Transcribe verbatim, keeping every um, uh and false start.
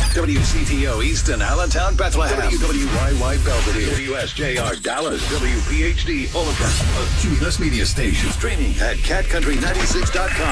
W C T O Easton, Allentown, Bethlehem. W W Y Y Belvedere. W S J R Dallas. W P H D Fullerton. A Cumulus Media Station. Streaming at cat country ninety-six dot com.